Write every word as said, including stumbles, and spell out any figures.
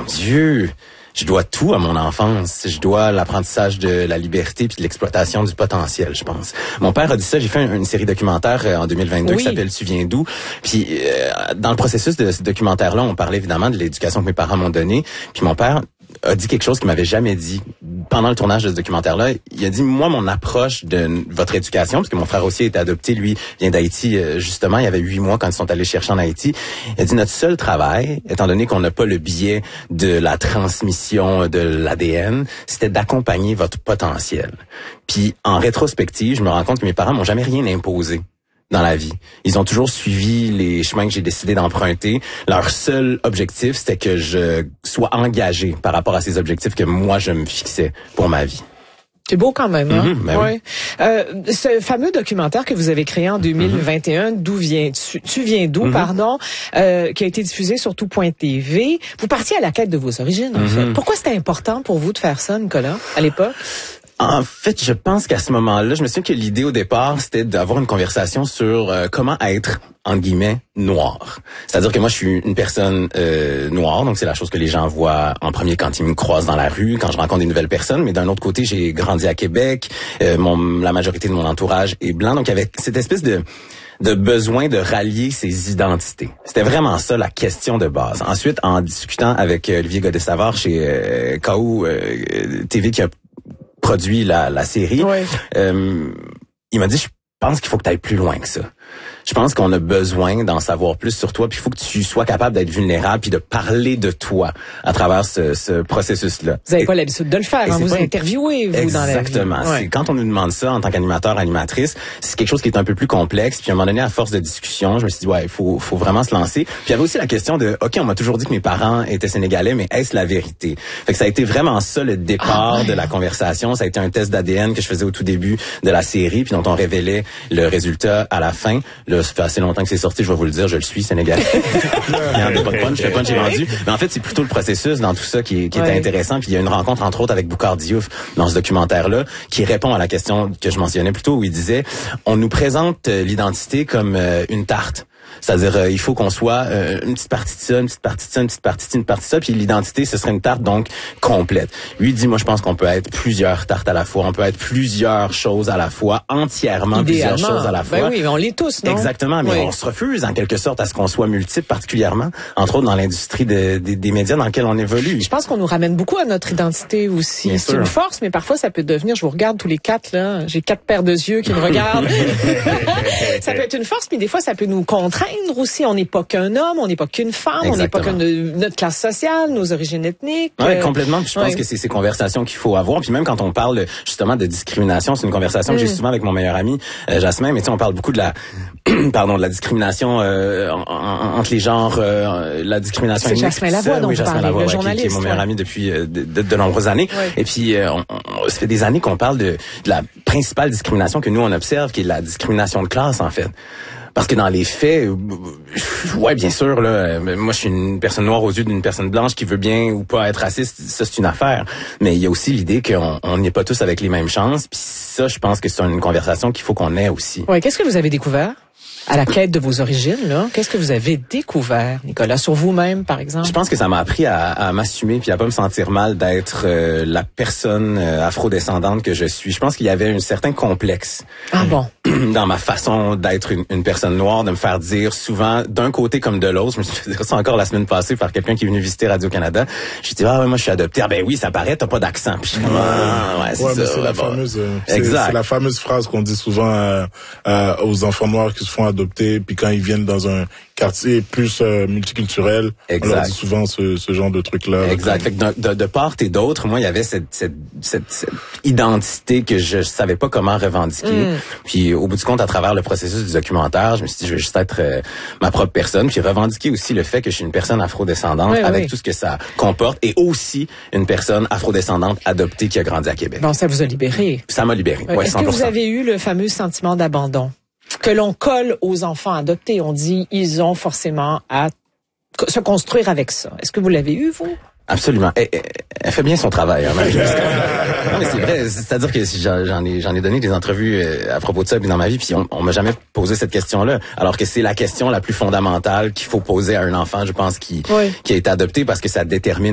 Dieu, je dois tout à mon enfance. Je dois l'apprentissage de la liberté puis de l'exploitation du potentiel, je pense. Mon père a dit ça. J'ai fait une, une série documentaire en deux mille vingt-deux oui. qui s'appelle Tu viens d'où? Puis euh, dans le processus de ce documentaire-là, on parlait évidemment de l'éducation que mes parents m'ont donnée. Puis mon père a dit quelque chose qu'il m'avait jamais dit pendant le tournage de ce documentaire-là. Il a dit, moi, mon approche de votre éducation, parce que mon frère aussi a été adopté, lui, vient d'Haïti, justement, il y avait huit mois quand ils sont allés chercher en Haïti. Il a dit, notre seul travail, étant donné qu'on n'a pas le biais de la transmission de l'A D N, c'était d'accompagner votre potentiel. Puis, en rétrospective, je me rends compte que mes parents m'ont jamais rien imposé dans la vie. Ils ont toujours suivi les chemins que j'ai décidé d'emprunter. Leur seul objectif, c'était que je sois engagé par rapport à ces objectifs que moi, je me fixais pour ma vie. C'est beau quand même, hein? Mm-hmm, ben ouais. Oui. Euh, ce fameux documentaire que vous avez créé en deux mille vingt et un, mm-hmm. d'où viens tu, tu viens d'où, mm-hmm. pardon, euh, qui a été diffusé sur tout point T V. Vous partiez à la quête de vos origines, en mm-hmm. fait. Pourquoi c'était important pour vous de faire ça, Nicolas, à l'époque? En fait, je pense qu'à ce moment-là, je me souviens que l'idée au départ, c'était d'avoir une conversation sur euh, comment être, entre guillemets, noir. C'est-à-dire que moi, je suis une personne euh, noire, donc c'est la chose que les gens voient en premier quand ils me croisent dans la rue, quand je rencontre des nouvelles personnes. Mais d'un autre côté, j'ai grandi à Québec, euh, mon, la majorité de mon entourage est blanc, donc il y avait cette espèce de de besoin de rallier ses identités. C'était vraiment ça la question de base. Ensuite, en discutant avec euh, Olivier Goddet-Savard chez euh, K O euh, T V qui a produit la, la série, ouais. euh, il m'a dit, je pense qu'il faut que tu ailles plus loin que ça. Je pense qu'on a besoin d'en savoir plus sur toi, puis il faut que tu sois capable d'être vulnérable puis de parler de toi à travers ce, ce processus-là. Vous n'avez pas l'habitude de le faire, hein? Vous pas... interviewez, vous, Exactement. dans la vie. Exactement. Ouais. Quand on nous demande ça en tant qu'animateur, animatrice, c'est quelque chose qui est un peu plus complexe. Puis à un moment donné, à force de discussion, je me suis dit, ouais, il faut, faut vraiment se lancer. Puis il y avait aussi la question de, OK, on m'a toujours dit que mes parents étaient sénégalais, mais est-ce la vérité? Fait que ça a été vraiment ça le départ ah, ouais. de la conversation. Ça a été un test d'A D N que je faisais au tout début de la série, puis dont on révélait le résultat à la fin. Là, ça fait assez longtemps que c'est sorti, je vais vous le dire, je le suis, sénégalais. Il y en a pas de punch, le punch est vendu. Mais en fait, c'est plutôt le processus dans tout ça qui est, qui est ouais. intéressant. Puis il y a une rencontre, entre autres, avec Boukhar Diouf dans ce documentaire-là, qui répond à la question que je mentionnais plus tôt, où il disait, on nous présente l'identité comme euh, une tarte. C'est-à-dire, euh, il faut qu'on soit euh, une petite partie de ça, une petite partie de ça, une petite partie de ça, une partie de ça, puis l'identité, ce serait une tarte, donc, complète. Lui dit, moi, je pense qu'on peut être plusieurs tartes à la fois, on peut être plusieurs choses à la fois, entièrement plusieurs choses à la fois. Ben oui, mais on l'est tous, non? Exactement, mais oui. on se refuse, en quelque sorte, à ce qu'on soit multiple, particulièrement, entre autres, dans l'industrie de, de, des médias dans laquelle on évolue. Je pense qu'on nous ramène beaucoup à notre identité aussi. Bien C'est sûr. Une force, mais parfois, ça peut devenir, je vous regarde tous les quatre, là, j'ai quatre paires de yeux qui me regardent. Ça peut être une force, mais des fois, ça peut nous contraindre aussi. On n'est pas qu'un homme, on n'est pas qu'une femme, Exactement. On n'est pas que notre classe sociale, nos origines ethniques. Oui, euh, complètement. Puis je pense ouais. que c'est ces conversations qu'il faut avoir. Puis même quand on parle justement de discrimination, c'est une conversation mm. que j'ai souvent avec mon meilleur ami euh, Jasmin. Mais tu sais, on parle beaucoup de la, pardon, de la discrimination euh, en, en, entre les genres, euh, la discrimination. C'est Jasmin Lavoie dont oui, vous Jasmin parlez, Lavoie, le ouais, journaliste. Qui, qui est mon meilleur ouais. ami depuis euh, de, de, de nombreuses années. Ouais. Et puis euh, on, on, ça fait des années qu'on parle de, de la principale discrimination que nous on observe, qui est la discrimination de classe en fait. Parce que dans les faits, ouais, bien sûr, là, moi je suis une personne noire aux yeux d'une personne blanche qui veut bien ou pas être raciste, ça c'est une affaire. Mais il y a aussi l'idée qu'on on n'est pas tous avec les mêmes chances. Puis ça, je pense que c'est une conversation qu'il faut qu'on ait aussi. Ouais, qu'est-ce que vous avez découvert à la quête de vos origines, là? Qu'est-ce que vous avez découvert, Nicolas, sur vous-même, par exemple? Je pense que ça m'a appris à, à m'assumer puis à pas me sentir mal d'être euh, la personne euh, afrodescendante que je suis. Je pense qu'il y avait un certain complexe. Ah bon? Dans ma façon d'être une, une personne noire, de me faire dire souvent d'un côté comme de l'autre. Je me suis fait dire ça encore la semaine passée par quelqu'un qui est venu visiter Radio-Canada. J'ai dit, ah ouais, moi je suis adopté. Ah ben oui, ça paraît, t'as pas d'accent. Puis je suis comme, ah, ouais, c'est ouais, ça. Mais c'est, la bon. fameuse, euh, c'est, c'est la fameuse phrase qu'on dit souvent euh, euh, aux enfants noirs qui se font adopter, puis quand ils viennent dans un quartier plus euh, multiculturel, exact. On leur dit souvent ce, ce genre de truc-là. Exact. Fait que de, de, de part et d'autre, moi, il y avait cette, cette, cette, cette identité que je savais pas comment revendiquer. Mm. Puis au bout du compte, à travers le processus du documentaire, je me suis dit, je vais juste être euh, ma propre personne, puis revendiquer aussi le fait que je suis une personne afrodescendante oui, avec oui. tout ce que ça comporte, et aussi une personne afrodescendante adoptée qui a grandi à Québec. Bon, ça vous a libéré. Ça m'a libéré, euh, ouais, Est-ce cent pour cent. que vous avez eu le fameux sentiment d'abandon que l'on colle aux enfants adoptés? On dit, ils ont forcément à se construire avec ça. Est-ce que vous l'avez eu, vous? Absolument. Elle, elle, elle fait bien son travail. Hein, non, mais c'est vrai. C'est-à-dire que j'en ai, j'en ai donné des entrevues à propos de ça dans ma vie, puis on, on m'a jamais posé cette question-là. Alors que c'est la question la plus fondamentale qu'il faut poser à un enfant, je pense, qui, oui. qui a été adopté, parce que ça détermine